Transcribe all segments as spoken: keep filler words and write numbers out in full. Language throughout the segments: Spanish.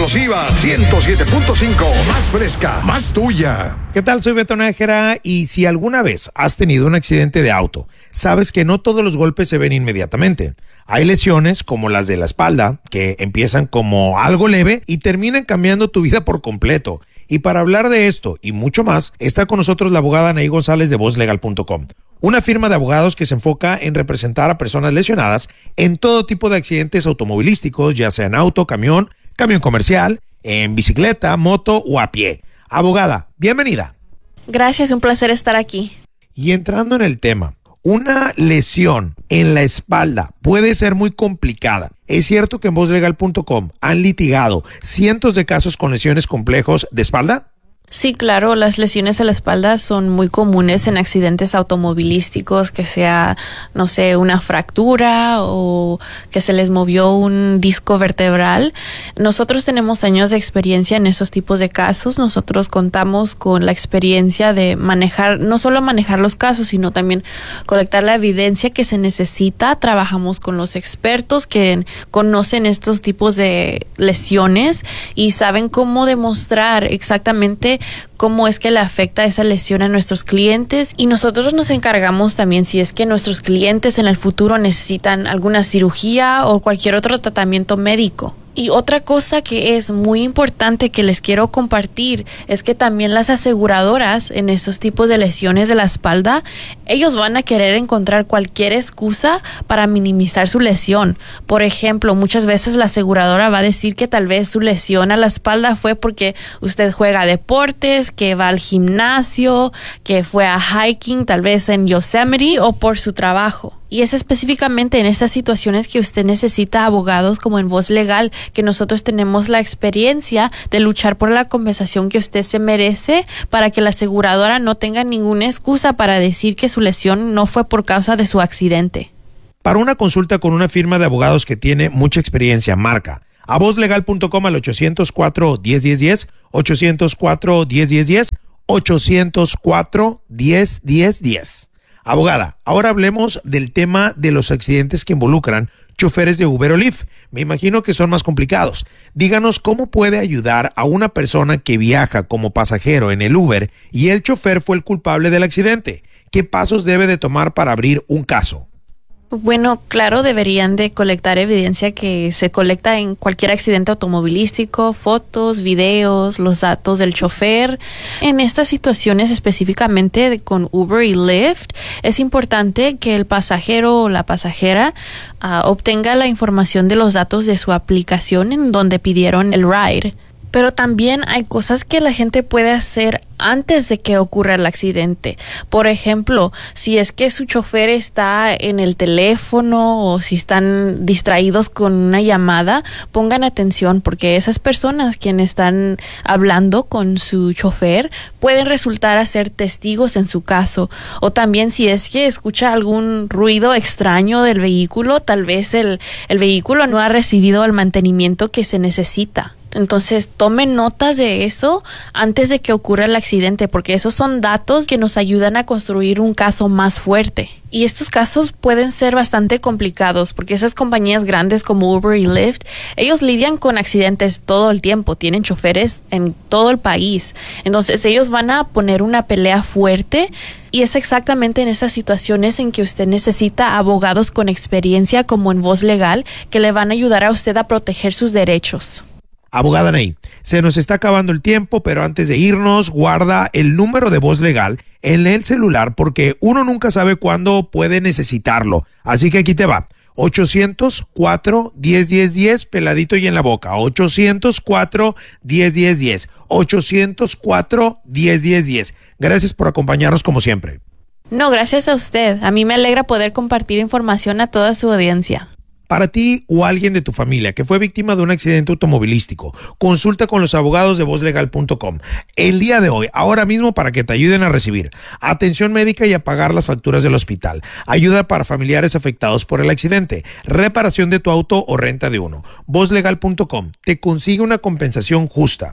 explosiva, ciento siete punto cinco, más fresca, más tuya. ¿Qué tal? Soy Beto Nájera y si alguna vez has tenido un accidente de auto, sabes que no todos los golpes se ven inmediatamente. Hay lesiones como las de la espalda que empiezan como algo leve y terminan cambiando tu vida por completo. Y para hablar de esto y mucho más, está con nosotros la abogada Anaí González de voz legal punto com, una firma de abogados que se enfoca en representar a personas lesionadas en todo tipo de accidentes automovilísticos, ya sea en auto, camión, camión comercial, en bicicleta, moto o a pie. Abogada, bienvenida. Gracias, un placer estar aquí. Y entrando en el tema, una lesión en la espalda puede ser muy complicada. Es cierto que en voz legal punto com han litigado cientos de casos con lesiones complejos de espalda. Sí, claro, las lesiones a la espalda son muy comunes en accidentes automovilísticos, que sea, no sé, una fractura o que se les movió un disco vertebral. Nosotros tenemos años de experiencia en esos tipos de casos. Nosotros contamos con la experiencia de manejar, no solo manejar los casos, sino también colectar la evidencia que se necesita. Trabajamos con los expertos que conocen estos tipos de lesiones y saben cómo demostrar exactamente cómo es que le afecta esa lesión a nuestros clientes, y nosotros nos encargamos también si es que nuestros clientes en el futuro necesitan alguna cirugía o cualquier otro tratamiento médico. Y otra cosa que es muy importante que les quiero compartir es que también las aseguradoras en esos tipos de lesiones de la espalda, ellos van a querer encontrar cualquier excusa para minimizar su lesión. Por ejemplo, muchas veces la aseguradora va a decir que tal vez su lesión a la espalda fue porque usted juega deportes, que va al gimnasio, que fue a hiking tal vez en Yosemite o por su trabajo. Y es específicamente en esas situaciones que usted necesita abogados como en Voz Legal, que nosotros tenemos la experiencia de luchar por la compensación que usted se merece para que la aseguradora no tenga ninguna excusa para decir que su lesión no fue por causa de su accidente. Para una consulta con una firma de abogados que tiene mucha experiencia, marca a voz legal punto com al ochocientos cuatro, diez, diez, diez, ochocientos cuatro, diez, diez, diez, ochocientos cuatro, diez, diez, diez. Abogada, ahora hablemos del tema de los accidentes que involucran choferes de Uber o Lyft. Me imagino que son más complicados. Díganos cómo puede ayudar a una persona que viaja como pasajero en el Uber y el chofer fue el culpable del accidente. ¿Qué pasos debe de tomar para abrir un caso? Bueno, claro, deberían de colectar evidencia que se colecta en cualquier accidente automovilístico, fotos, videos, los datos del chofer. En estas situaciones específicamente de, con Uber y Lyft, es importante que el pasajero o la pasajera uh, obtenga la información de los datos de su aplicación en donde pidieron el ride. Pero también hay cosas que la gente puede hacer antes de que ocurra el accidente. Por ejemplo, si es que su chofer está en el teléfono o si están distraídos con una llamada, pongan atención, porque esas personas quienes están hablando con su chofer pueden resultar a ser testigos en su caso. O también si es que escucha algún ruido extraño del vehículo, tal vez el, el vehículo no ha recibido el mantenimiento que se necesita. Entonces, tomen notas de eso antes de que ocurra el accidente, porque esos son datos que nos ayudan a construir un caso más fuerte. Y estos casos pueden ser bastante complicados, porque esas compañías grandes como Uber y Lyft, ellos lidian con accidentes todo el tiempo, tienen choferes en todo el país. Entonces, ellos van a poner una pelea fuerte, y es exactamente en esas situaciones en que usted necesita abogados con experiencia como en Voz Legal, que le van a ayudar a usted a proteger sus derechos. Abogada Anaí, se nos está acabando el tiempo, pero antes de irnos, guarda el número de Voz Legal en el celular porque uno nunca sabe cuándo puede necesitarlo. Así que aquí te va. ochocientos cuatro, diez, diez, diez, peladito y en la boca. ochocientos cuatro, diez, diez, diez. ochocientos cuatro, diez, diez, diez. Gracias por acompañarnos como siempre. No, gracias a usted. A mí me alegra poder compartir información a toda su audiencia. Para ti o alguien de tu familia que fue víctima de un accidente automovilístico, consulta con los abogados de voz legal punto com el día de hoy, ahora mismo, para que te ayuden a recibir atención médica y a pagar las facturas del hospital, ayuda para familiares afectados por el accidente, reparación de tu auto o renta de uno. voz legal punto com te consigue una compensación justa.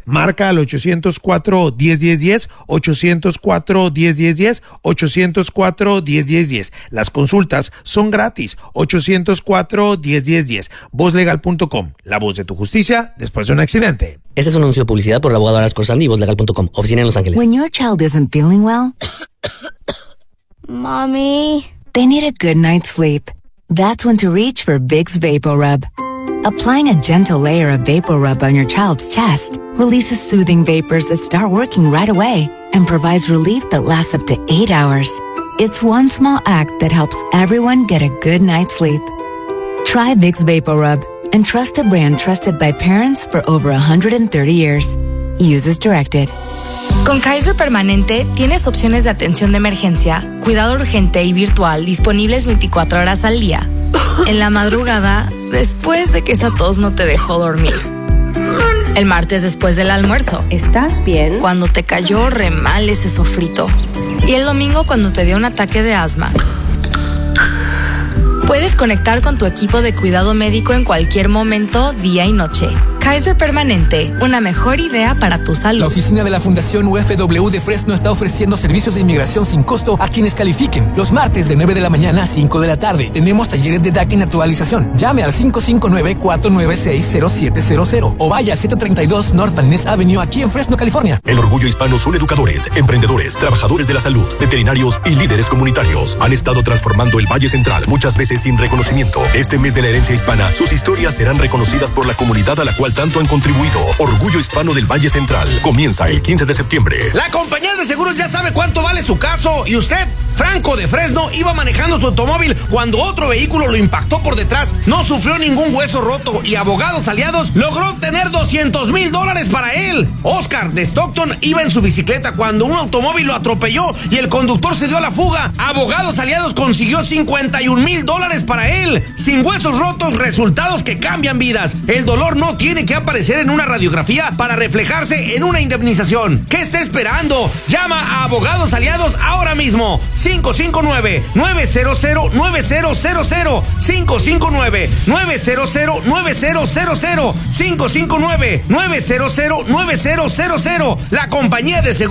Marca al ochocientos cuatro, diez, diez, diez, ochocientos cuatro, diez, diez, diez, ochocientos cuatro, diez, diez, diez. Las consultas son gratis. ochocientos cuatro, diez, diez, diez. voz legal punto com. La voz de tu justicia después de un accidente. Este es un anuncio de publicidad por el abogado Aras Corsandi y voz legal punto com. Oficina en Los Ángeles. When your child isn't feeling well, Mommy, they need a good night's sleep. That's when to reach for Vicks VapoRub. Applying a gentle layer of VapoRub on your child's chest releases soothing vapors that start working right away and provides relief that lasts up to eight hours. It's one small act that helps everyone get a good night's sleep. Try Vicks VapoRub and trust a brand trusted by parents for over one hundred thirty years. Use as directed. Con Kaiser Permanente tienes opciones de atención de emergencia, cuidado urgente y virtual disponibles veinticuatro horas al día. En la madrugada, después de que esa tos no te dejó dormir. El martes después del almuerzo. ¿Estás bien? Cuando te cayó re mal ese sofrito. Y el domingo cuando te dio un ataque de asma. Puedes conectar con tu equipo de cuidado médico en cualquier momento, día y noche. Kaiser Permanente, una mejor idea para tu salud. La oficina de la Fundación U F W de Fresno está ofreciendo servicios de inmigración sin costo a quienes califiquen. Los martes de nueve de la mañana a cinco de la tarde. Tenemos talleres de D A C y naturalización. Llame al cinco cinco nueve, cuatro nueve seis, cero siete cero cero o vaya a setecientos treinta y dos North Van Ness Avenue aquí en Fresno, California. El orgullo hispano son educadores, emprendedores, trabajadores de la salud, veterinarios y líderes comunitarios. Han estado transformando el Valle Central, muchas veces sin reconocimiento. Este mes de la herencia hispana, sus historias serán reconocidas por la comunidad a la cual tanto han contribuido. Orgullo hispano del Valle Central. Comienza el quince de septiembre. La compañía de seguros ya sabe cuánto vale su caso y usted, Franco de Fresno, iba manejando su automóvil cuando otro vehículo lo impactó por detrás. No sufrió ningún hueso roto y Abogados Aliados logró obtener doscientos mil dólares para él. Oscar de Stockton iba en su bicicleta cuando un automóvil lo atropelló y el conductor se dio a la fuga. Abogados Aliados consiguió cincuenta y un mil dólares para él. Sin huesos rotos, resultados que cambian vidas. El dolor no tiene que aparecer en una radiografía para reflejarse en una indemnización. ¿Qué está esperando? Llama a Abogados Aliados ahora mismo. cinco cinco nueve, nueve cero cero, nueve cero cero cero. cinco cinco nueve, nueve cero cero, nueve cero cero cero. cinco cinco nueve, nueve cero cero, nueve cero cero cero. La compañía de seguros